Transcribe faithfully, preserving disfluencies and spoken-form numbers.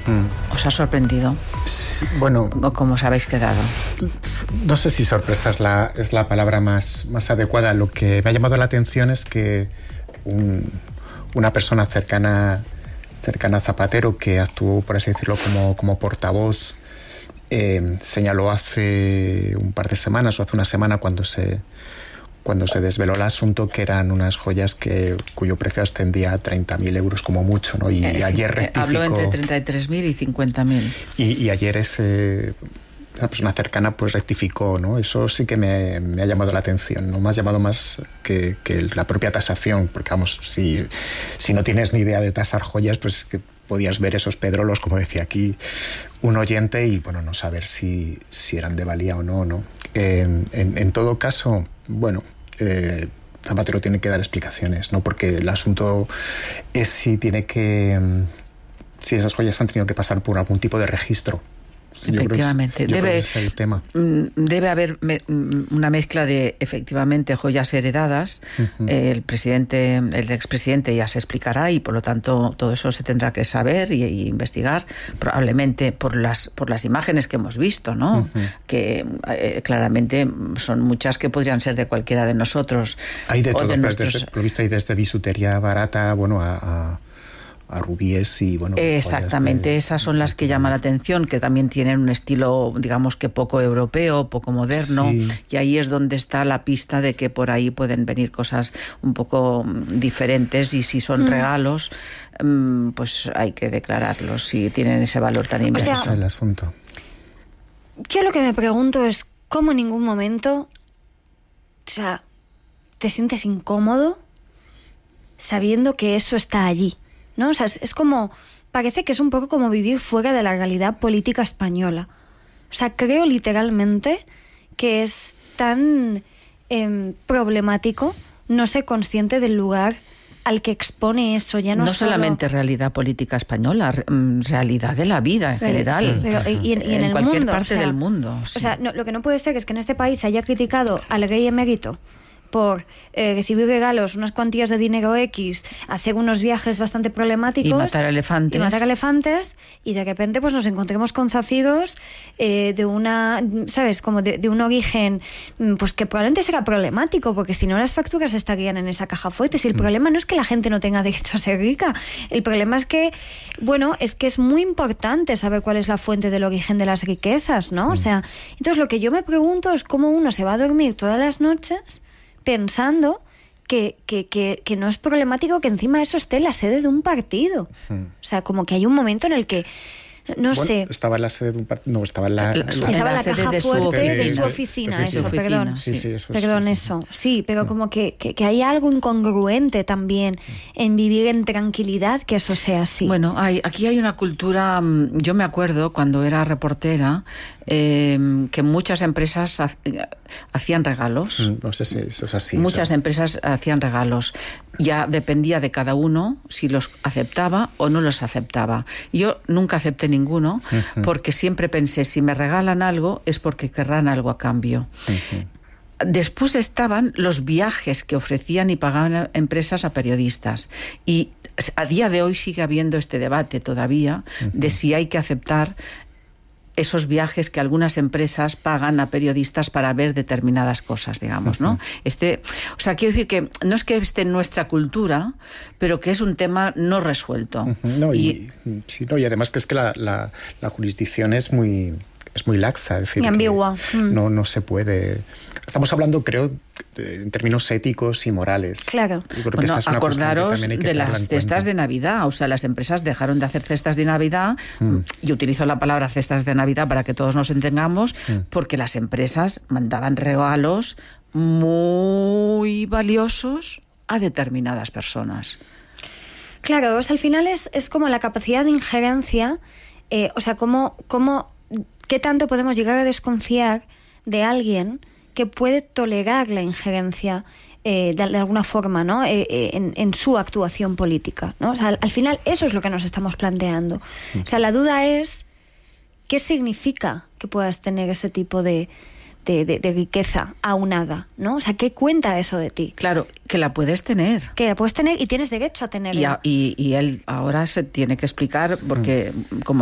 Mm. ¿Os ha sorprendido? Sí, bueno... ¿O cómo os habéis quedado? No sé si sorpresa es la, es la palabra más, más adecuada. Lo que me ha llamado la atención es que un, una persona cercana, cercana a Zapatero, que actuó, por así decirlo, como, como portavoz, eh, señaló hace un par de semanas o hace una semana cuando se... cuando se desveló el asunto, que eran unas joyas que cuyo precio ascendía a treinta mil euros como mucho, ¿no? Y, eh, y ayer sí, rectificó... Habló entre treinta y tres mil y cincuenta mil. Y, y ayer ese, esa persona cercana pues rectificó, ¿no? Eso sí que me, me ha llamado la atención, ¿no? Me ha llamado más que, que la propia tasación, porque vamos, si, si no tienes ni idea de tasar joyas, pues que podías ver esos pedrolos, como decía aquí un oyente, y bueno, no saber si, si eran de valía o no, ¿no? En, en, en todo caso, bueno... Eh, Zapatero tiene que dar explicaciones, ¿no? Porque el asunto es si tiene que... si esas joyas han tenido que pasar por algún tipo de registro. Efectivamente, yo creo que es, yo debe, creo que es el tema. Debe haber me, una mezcla de, efectivamente, joyas heredadas. Uh-huh. El presidente, el expresidente ya se explicará y, por lo tanto, todo eso se tendrá que saber y, y investigar, probablemente por las por las imágenes que hemos visto, ¿no? Uh-huh. Que eh, claramente son muchas que podrían ser de cualquiera de nosotros. Hay de todo, de pero nuestros... desde, por lo visto hay desde bisutería barata, bueno, a... a... a rubíes y bueno... Exactamente, de, esas son las que llaman la atención, que también tienen un estilo, digamos que poco europeo, poco moderno, sí. Y ahí es donde está la pista de que por ahí pueden venir cosas un poco diferentes, y si son mm. regalos, pues hay que declararlos si tienen ese valor tan inmenso. O sea, ese es el asunto. Yo lo que me pregunto es cómo en ningún momento, o sea, te sientes incómodo sabiendo que eso está allí, ¿no? O sea, es, es como... Parece que es un poco como vivir fuera de la realidad política española. O sea, creo literalmente que es tan eh, problemático no ser consciente del lugar al que expone eso. Ya no, no solo... solamente realidad política española, realidad de la vida en general. Sí, pero, y, y en, y en, en el cualquier mundo, parte o sea, del mundo. Sí. O sea, no, lo que no puede ser es que en este país se haya criticado al rey emérito por eh, recibir regalos, unas cuantías de dinero X, hacer unos viajes bastante problemáticos... Y matar elefantes. Y matar elefantes, y de repente pues nos encontremos con zafiros eh, de una, ¿sabes? Como de, de un origen, pues que probablemente será problemático, porque si no las facturas estarían en esa caja fuerte. Si el mm. problema no es que la gente no tenga derecho a ser rica, el problema es que, bueno, es que es muy importante saber cuál es la fuente del origen de las riquezas, ¿no? Mm. O sea, entonces lo que yo me pregunto es cómo uno se va a dormir todas las noches pensando que, que, que, que no es problemático que encima eso esté en la sede de un partido. Hmm. O sea, como que hay un momento en el que, no bueno, sé... Estaba en la sede de un partido... No, estaba en la... la, la estaba en la, la caja de fuerte de, de su oficina, de, de eso, oficina. Perdón. Sí, sí, eso, perdón, sí, sí. eso. Sí, pero como que, que, que hay algo incongruente también en vivir en tranquilidad que eso sea así. Bueno, hay, aquí hay una cultura... Yo me acuerdo cuando era reportera eh, que muchas empresas ha, hacían regalos. No sé si eso es así. Muchas o sea. empresas hacían regalos. Ya dependía de cada uno si los aceptaba o no los aceptaba. Yo nunca acepté ninguno, uh-huh. porque siempre pensé, si me regalan algo es porque querrán algo a cambio. Uh-huh. Después estaban los viajes que ofrecían y pagaban empresas a periodistas. Y a día de hoy sigue habiendo este debate todavía uh-huh. de si hay que aceptar esos viajes que algunas empresas pagan a periodistas para ver determinadas cosas, digamos, ¿no? Uh-huh. Este, o sea, quiero decir que no es que esté en nuestra cultura, pero que es un tema no resuelto. Uh-huh. No, y, y, sí, no, y además que es que la, la, la jurisdicción es muy... es muy laxa, es decir, y ambigua. Mm. No, no se puede... Estamos hablando, creo, de, en términos éticos y morales. Claro. Yo creo bueno, que es acordaros de las cestas de Navidad. O sea, las empresas dejaron de hacer cestas de Navidad, mm. y utilizo la palabra cestas de Navidad para que todos nos entendamos, mm. porque las empresas mandaban regalos muy valiosos a determinadas personas. Claro, o sea, al final es, es como la capacidad de injerencia, eh, o sea, cómo... cómo ¿qué tanto podemos llegar a desconfiar de alguien que puede tolerar la injerencia eh, de, de alguna forma, ¿no? Eh, eh, en, en su actuación política, ¿no? O sea, al, al final eso es lo que nos estamos planteando. O sea, la duda es ¿qué significa que puedas tener ese tipo de, de, de, de riqueza aunada, ¿no? O sea, ¿qué cuenta eso de ti? Claro, que la puedes tener. Que la puedes tener y tienes derecho a tenerla. Y, a, y, y él ahora se tiene que explicar porque, como